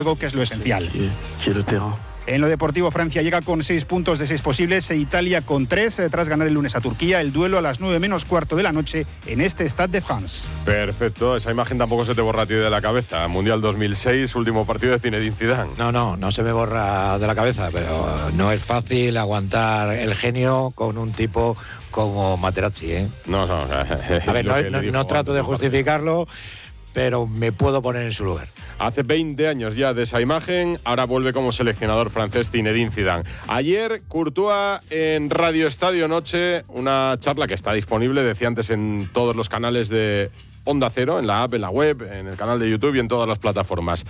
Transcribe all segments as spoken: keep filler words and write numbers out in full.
que es lo esencial. Quiero terreno. En lo deportivo, Francia llega con seis puntos de seis posibles e Italia con tres, tras ganar el lunes a Turquía. El duelo a las nueve menos cuarto de la noche en este Stade de France. Perfecto, esa imagen tampoco se te borra a ti de la cabeza. Mundial dos mil seis, último partido de Zinedine Zidane. No, no, no se me borra de la cabeza, pero no es fácil aguantar el genio con un tipo como Materazzi, ¿eh? No, no, a ver, no, no, no trato de justificarlo, pero me puedo poner en su lugar. Hace veinte años ya de esa imagen, ahora vuelve como seleccionador francés Zinedine Zidane. Ayer, Courtois en Radio Estadio Noche, una charla que está disponible, decía antes, en todos los canales de Onda Cero, en la app, en la web, en el canal de YouTube y en todas las plataformas.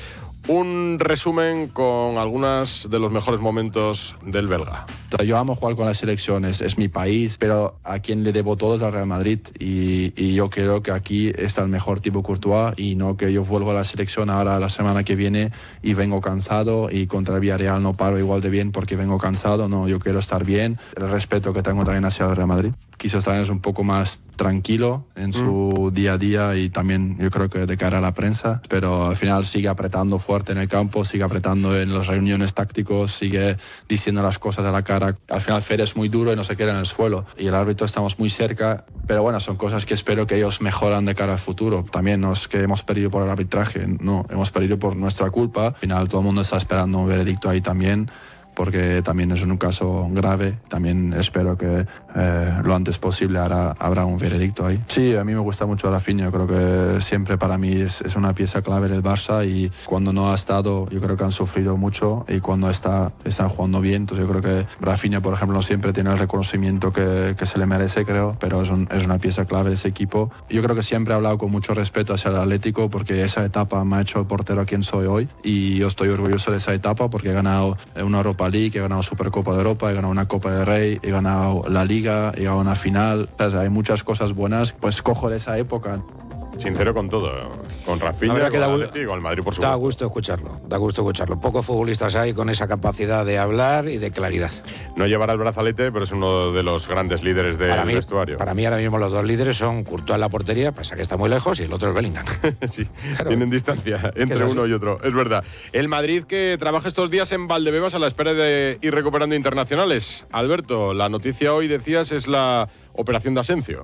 Un resumen con algunos de los mejores momentos del belga. Yo amo jugar con las selecciones, es mi país, pero a quien le debo todo es al Real Madrid y, y yo creo que aquí está el mejor tipo Courtois y no que yo vuelvo a la selección ahora la semana que viene y vengo cansado y contra el Villarreal no paro igual de bien porque vengo cansado. No, yo quiero estar bien, el respeto que tengo también hacia el Real Madrid. Quizás también es un poco más tranquilo en su mm. día a día y también yo creo que de cara a la prensa, pero al final sigue apretando fuerte en el campo, sigue apretando en las reuniones tácticos, sigue diciendo las cosas a la cara. Al final Fede es muy duro y no se queda en el suelo y el árbitro estamos muy cerca, pero bueno, son cosas que espero que ellos mejoran de cara al futuro. También no es que hemos perdido por el arbitraje, no, hemos perdido por nuestra culpa. Al final todo el mundo está esperando un veredicto ahí también, porque también es un caso grave. También espero que eh, lo antes posible habrá, habrá un veredicto ahí. Sí, a mí me gusta mucho Rafinha, yo creo que siempre para mí es, es una pieza clave del Barça y cuando no ha estado yo creo que han sufrido mucho y cuando está están jugando bien. Entonces yo creo que Rafinha, por ejemplo, no siempre tiene el reconocimiento que, que se le merece, creo, pero es, un, es una pieza clave de ese equipo. Yo creo que siempre he hablado con mucho respeto hacia el Atlético porque esa etapa me ha hecho el portero a quien soy hoy y yo estoy orgulloso de esa etapa porque he ganado una Europa League, he ganado Supercopa de Europa, he ganado una Copa de Rey, he ganado la Liga, he ganado una final. O sea, hay muchas cosas buenas, pues cojo de esa época. Sincero con todo, con Rafinha, con el Atleti y con el Madrid, por supuesto. Da gusto escucharlo, da gusto escucharlo. Pocos futbolistas hay con esa capacidad de hablar y de claridad. No llevará el brazalete, pero es uno de los grandes líderes del para mí, vestuario. Para mí ahora mismo los dos líderes son Courtois en la portería, pasa que está muy lejos, y el otro es Bellingham. Sí, claro. Tienen distancia entre uno y otro, es verdad. El Madrid que trabaja estos días en Valdebebas a la espera de ir recuperando internacionales. Alberto, la noticia hoy, decías, es la operación de Asencio.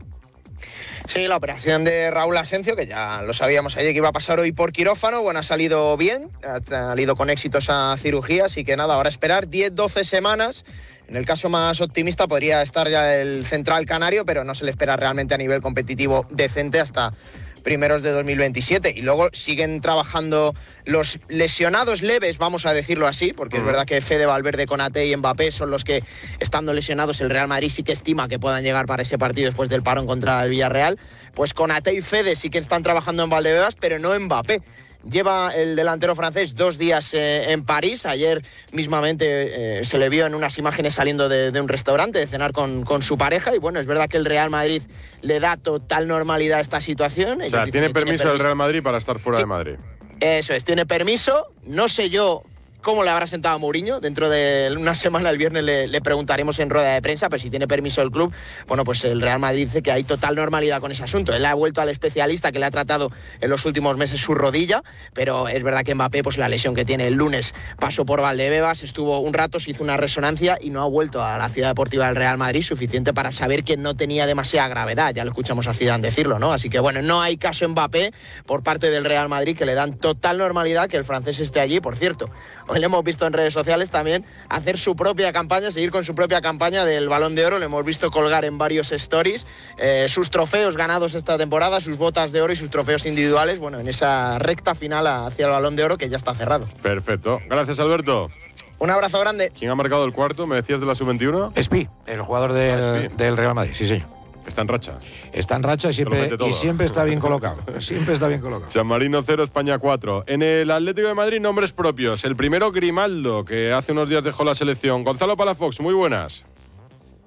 Sí, la operación de Raúl Asencio, que ya lo sabíamos ayer que iba a pasar hoy por quirófano. Bueno, ha salido bien, ha salido con éxito esa cirugía, así que nada, ahora esperar diez doce semanas. En el caso más optimista podría estar ya el central canario, pero no se le espera realmente a nivel competitivo decente hasta primeros de dos mil veintisiete. Y luego siguen trabajando los lesionados leves, vamos a decirlo así, porque uh-huh. es verdad que Fede, Valverde, Konaté y Mbappé son los que, estando lesionados, el Real Madrid sí que estima que puedan llegar para ese partido después del parón contra el Villarreal. Pues Konaté y Fede sí que están trabajando en Valdebebas, pero no Mbappé. Lleva el delantero francés dos días eh, en París. Ayer mismamente eh, se le vio en unas imágenes saliendo de, de un restaurante de cenar con, con su pareja. Y bueno, es verdad que el Real Madrid le da total normalidad a esta situación. O sea, tiene permiso, tiene permiso el Real Madrid para estar fuera de Madrid. Eso es, tiene permiso. No sé yo cómo le habrá sentado a Mourinho. Dentro de una semana, el viernes, le, le preguntaremos en rueda de prensa, pero si tiene permiso el club, bueno, pues el Real Madrid dice que hay total normalidad con ese asunto. Él ha vuelto al especialista que le ha tratado en los últimos meses su rodilla, pero es verdad que Mbappé, pues la lesión que tiene el lunes, pasó por Valdebebas, estuvo un rato, se hizo una resonancia y no ha vuelto a la Ciudad Deportiva del Real Madrid, suficiente para saber que no tenía demasiada gravedad. Ya lo escuchamos a Zidane decirlo, ¿no? Así que bueno, no hay caso Mbappé por parte del Real Madrid, que le dan total normalidad que el francés esté allí. Por cierto, hoy le hemos visto en redes sociales también hacer su propia campaña, seguir con su propia campaña del Balón de Oro. Le hemos visto colgar en varios stories eh, sus trofeos ganados esta temporada, sus botas de oro y sus trofeos individuales, bueno, en esa recta final hacia el Balón de Oro que ya está cerrado. Perfecto. Gracias, Alberto. Un abrazo grande. ¿Quién ha marcado el cuarto? ¿Me decías de la sub veintiuno? Espi, el jugador del, ah, Espi. del Real Madrid, sí, señor. Está en racha. Está en racha y siempre, y siempre está bien colocado. Siempre está bien colocado. San Marino cero, España cuatro. En el Atlético de Madrid, nombres propios. El primero, Grimaldo, que hace unos días dejó la selección. Gonzalo Palafox, muy buenas.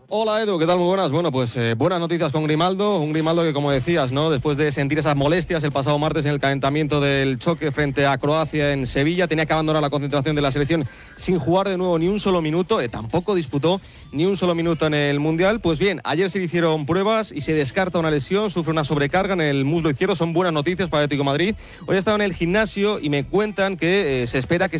Hola Edu, ¿qué tal? Muy buenas. Bueno, pues eh, buenas noticias con Grimaldo, un Grimaldo que, como decías, ¿no? Después de sentir esas molestias el pasado martes en el calentamiento del choque frente a Croacia en Sevilla, tenía que abandonar la concentración de la selección sin jugar de nuevo ni un solo minuto, eh, tampoco disputó ni un solo minuto en el Mundial. Pues bien, ayer se le hicieron pruebas y se descarta una lesión, sufre una sobrecarga en el muslo izquierdo, son buenas noticias para Atlético de Madrid. Hoy he estado en el gimnasio y me cuentan que eh, se espera que